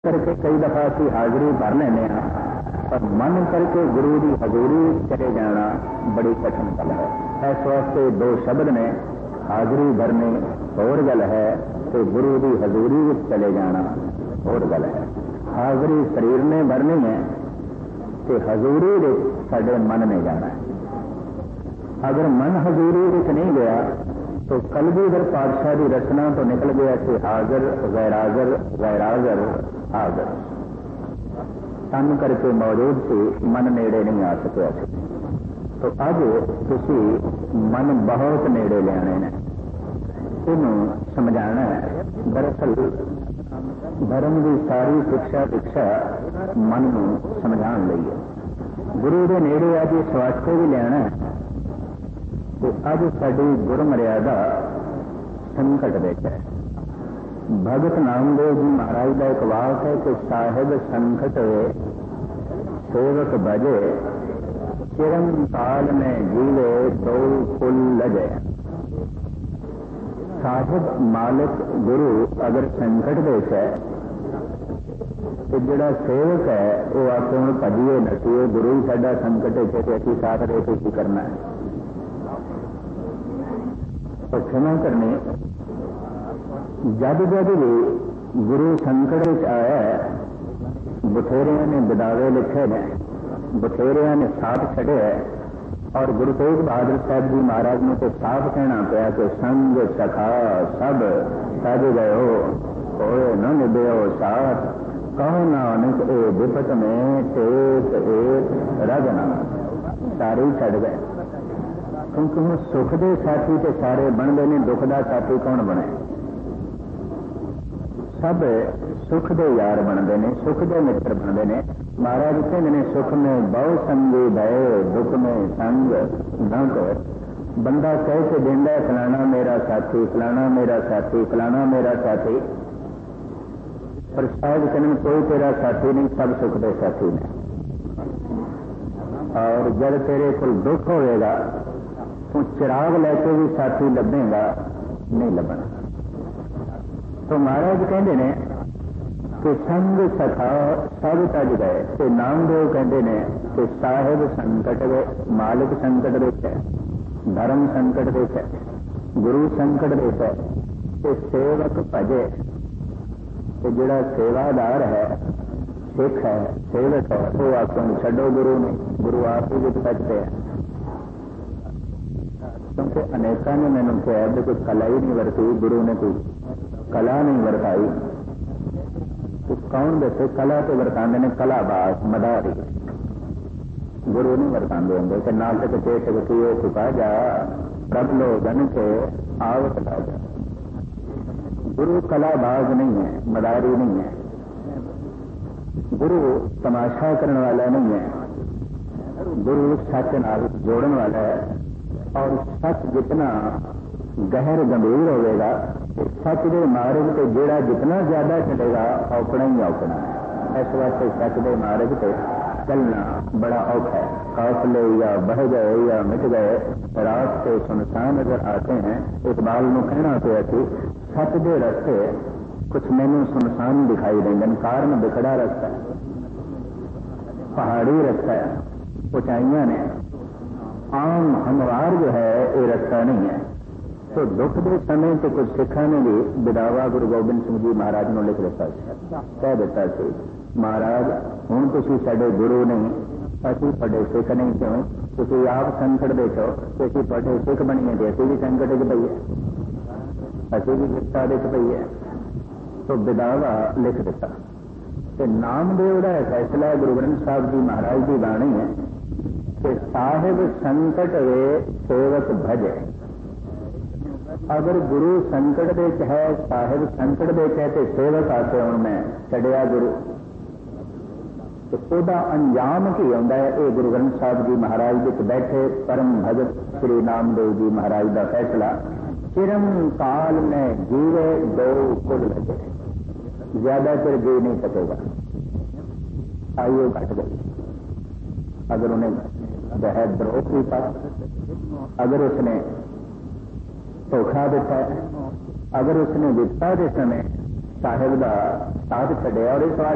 करके कई दफा असं हाजिरी भर लेने पर मन करके गुरु की हजूरी चले जाना बड़ी कठिन गल है। इस वास्ते दो शब्द ने, हाजिरी भरनी होर गल है तो गुरु की हजूरी चले जाना होर गल है। हाजिरी शरीर ने भरनी है तो हजूरी साडे मन ने जाना है। अगर मन हजूरी नहीं गया तो कलगीधर पातशाह की रचना तो निकल गया कि हाजर गैराजर गैराजर हाजर, तन करके मौजूद सी, मन नेड़े नहीं आ सकिया। तो अज तुसी मन बहुत नेड़े लियाने ने, इनू समझाना है। दरअसल धर्म की सारी शिक्षा मन को समझाने लई है। गुरु के नेड़े अज इस वास्ते भी लियाना है तो अज साडी गुरमर्यादा संकट विच है। भगत नामदेव जी महाराज का एक वाक है कि साहिब संकट सेवक भजे, चिरम काल में जीवे दो कुल लजे। साहिब मालिक गुरु अगर संकट देश है तो जिहड़ा सेवक है वो आके हुण भजिए नसीए, गुरु ही साडा संकट है तो असीं साथ रह के की करना है। तो क्षमा करनी, जद जद भी गुरु संकट में आया है, बथेरिया ने बिदावे लिखे ने, बथेरिया ने साथ छड़े है। और गुरु तेग बहादुर साहब जी महाराज ने तो साफ कहना पाया कि संग सखा सब सज गयो, होए न निभ्यो साथ, कहो नानक ए विपत में टेक एक रजना। सारे ही छड़ गए, क्योंकि हम सुख के साथी तो सारे बनते हैं, दुख का साथी कौन बने? सब सुख के यार बनते हैं, सुख के मित्र बनते हैं। महाराज कहते हैं सुख में बहु संगी भय, दुख में संग न कर। बंदा कह के देंदा है फलाना मेरा साथी, फलाना मेरा साथी, फलाना मेरा साथी, पर शायद कहने कोई तेरा साथी नहीं, सब सुख के साथी ने। और जब तेरे को दुख होगा तो चिराग लैके भी साथी लभेगा नहीं लभना। तो महाराज कहते हैं कि संग सखा सब तज गए, तो नामदेव कहते हैं कि साहिब संकट गए, मालिक संकट देश है, धर्म संकट देश है, गुरु संकट देश है, तो सेवक भजे। तो जिहड़ा सेवादार है, सिख है, सेवक है, वो आखो छड्डो गुरु ने, गुरु आप ही विच बचते हैं। क्योंकि अनेका ने मैंने कहा भी कोई कला ही नहीं वरती, गुरु ने कोई कला नहीं वरताई, तो कौन दसे कला तो वरतांदे ने कलाबाज मदारी, गुरु नहीं वरतांदे होंगे कि नाटक चेटक किए चुका जा, प्रभ लोगन के आवत ला जा। गुरु कलाबाज नहीं है, मदारी नहीं है, गुरु तमाशा करने वाला नहीं है, गुरु सच नाल जोड़न वाला है। और सच जितना गहर गंभीर होगा, सच के मार्ग से जेड़ा जितना ज्यादा चलेगा औकड़ा ही औकड़ा है। इस वास्ते सच के मार्ग से चलना बड़ा औखा है। काफले या बह गए या मिट गए, रास्ते सुनसान नजर आते हैं। इकबाल को कहना पिया कि सच के रस्ते कुछ मैनू सुनसान दिखाई देंगे, कारण बिखड़ा रास्ता है, पहाड़ी रास्ता है, ऊंचाइयां ने, आम हमवार जो है ये रास्ता नहीं है। तो दुख के समय तो कुछ सिखा ने भी बिदावा गुरु गोबिंद सिंह जी महाराज ने लिख दिता, कह दिता कि महाराज हुण तुसीं साडे गुरु नहीं, असीं तुहाडे सिख नहीं, क्यों तुसीं आप संकट देखो तो असीं तुहाडे सिख बनीए तो असीं भी संकट च पईए, असीं भी विपता विच पईए। तो बिदावा लिख दिता। तो नामदेव का फैसला गुरु ग्रंथ साहब जी महाराज की बाणी है कि साहिब संकट वे सेवक भजे। अगर गुरु संकट देच है, साहिब संकट देच है, तो सेवक आके हूं मैं छड़िया गुरु, तो उसका अंजाम की आता है? ये गुरु ग्रंथ साहब जी महाराज विच बैठे परम भगत श्री नामदेव जी महाराज का फैसला, चिरम काल में जीवे दो कुल लगे, ज्यादा चिर जी नहीं सकेगा, आयु घट गई। अगर उन्हें वह द्रोह किया, अगर उसने धोखा दिता है, अगर उसने विपता के समय साहिब का साथ छड़िया, और इस